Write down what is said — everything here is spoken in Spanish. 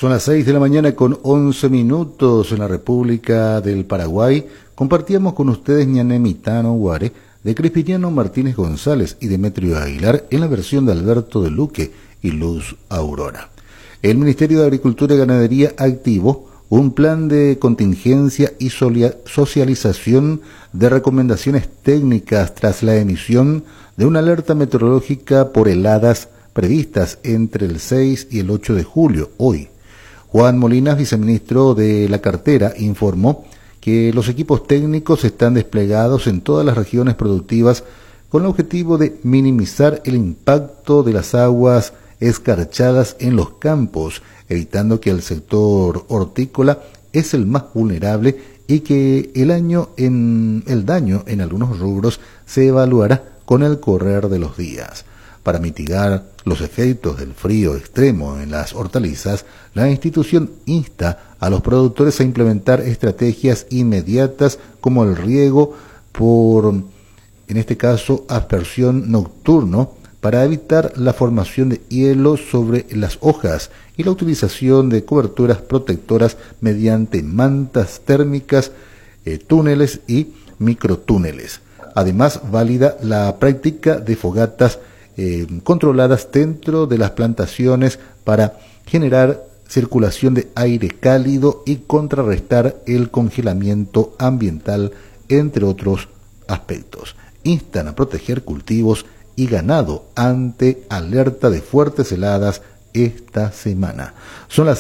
Son las 6 de la mañana con 11 minutos en la República del Paraguay. Compartíamos con ustedes Ñanemitano Guare de Crispiniano Martínez González y Demetrio Aguilar en la versión de Alberto de Luque y Luz Aurora. El Ministerio de Agricultura y Ganadería activó un plan de contingencia y socialización de recomendaciones técnicas tras la emisión de una alerta meteorológica por heladas previstas entre el 6 y el 8 de julio, hoy. Juan Molinas, viceministro de la cartera, informó que los equipos técnicos están desplegados en todas las regiones productivas con el objetivo de minimizar el impacto de las aguas escarchadas en los campos, evitando que el sector hortícola es el más vulnerable y que el daño en algunos rubros se evaluará con el correr de los días. Para mitigar los efectos del frío extremo en las hortalizas, la institución insta a los productores a implementar estrategias inmediatas como el riego por, en este caso, aspersión nocturno, para evitar la formación de hielo sobre las hojas y la utilización de coberturas protectoras mediante mantas térmicas, túneles y microtúneles. Además, válida la práctica de fogatas controladas dentro de las plantaciones para generar circulación de aire cálido y contrarrestar el congelamiento ambiental, entre otros aspectos. Instan a proteger cultivos y ganado ante alerta de fuertes heladas esta semana. Son las